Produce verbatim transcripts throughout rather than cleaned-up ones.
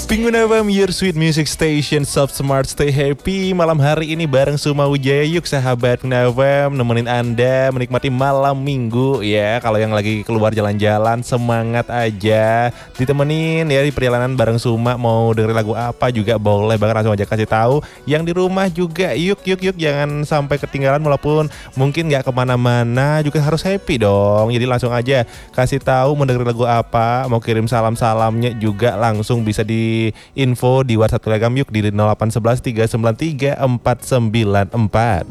Penguin F M, your sweet music station, soft smart, stay happy. Malam hari ini bareng Suma Wijaya. Yuk sahabat Penguin F M, nemenin Anda menikmati malam minggu ya. Kalau yang lagi keluar jalan-jalan, semangat aja. Ditemenin ya di perjalanan bareng Suma. Mau dengerin lagu apa juga boleh banget, langsung aja kasih tahu. Yang di rumah juga yuk yuk yuk, jangan sampai ketinggalan. Walaupun mungkin gak kemana-mana juga harus happy dong. Jadi langsung aja kasih tahu mau dengerin lagu apa, mau kirim salam-salamnya juga langsung bisa di info di WhatsApp Telegram yuk di nol delapan satu satu tiga sembilan tiga empat sembilan empat.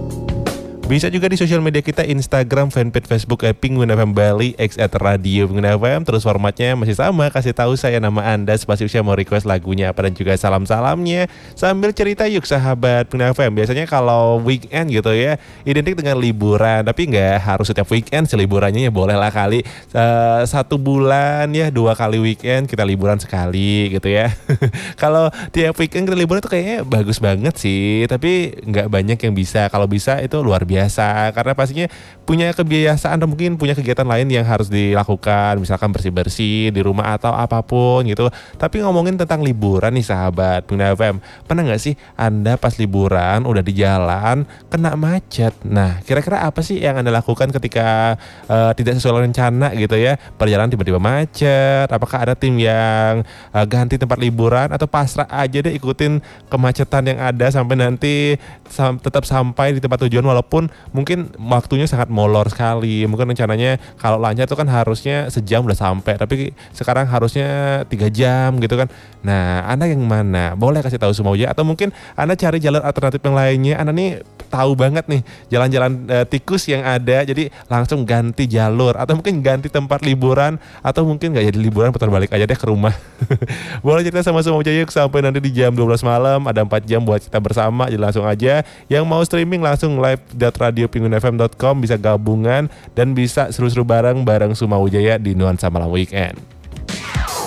Bisa juga di sosial media kita, Instagram, fanpage Facebook at Penguin F M Bali, X at Radio Penguin F M. Terus formatnya masih sama, kasih tahu saya nama Anda, spasi usia, mau request lagunya apa, dan juga salam-salamnya. Sambil cerita yuk sahabat Penguin F M. Biasanya kalau weekend gitu ya, identik dengan liburan. Tapi nggak harus setiap weekend sih liburannya, ya boleh lah kali uh, satu bulan ya, dua kali weekend kita liburan sekali gitu ya. Kalau tiap weekend kita liburan itu kayaknya bagus banget sih. Tapi nggak banyak yang bisa. Kalau bisa itu luar biasa. biasa karena pastinya punya kebiasaan atau mungkin punya kegiatan lain yang harus dilakukan, misalkan bersih-bersih di rumah atau apapun gitu. Tapi ngomongin tentang liburan nih sahabat Penguin F M, pernah gak sih Anda pas liburan udah di jalan kena macet? Nah, kira-kira apa sih yang Anda lakukan ketika uh, tidak sesuai rencana gitu ya, perjalanan tiba-tiba macet? Apakah ada tim yang uh, ganti tempat liburan, atau pasrah aja deh ikutin kemacetan yang ada sampai nanti sam- tetap sampai di tempat tujuan walaupun mungkin waktunya sangat molor sekali. Mungkin rencananya kalau lancar itu kan harusnya sejam udah sampai, tapi sekarang harusnya tiga jam gitu kan. Nah, Anda yang mana? Boleh kasih tahu semua aja. Atau mungkin Anda cari jalan alternatif yang lainnya. Anda nih tahu banget nih jalan-jalan uh, tikus yang ada, jadi langsung ganti jalur, atau mungkin ganti tempat liburan, atau mungkin gak jadi liburan, putar balik aja deh ke rumah. Boleh cerita sama semua aja yuk sampai nanti di jam dua belas malam. Ada empat jam buat kita bersama. Jadi langsung aja, yang mau streaming langsung live radio penguin f m dot com, bisa gabungan dan bisa seru-seru bareng bareng Suma Wijaya di Nuansa Malam Weekend.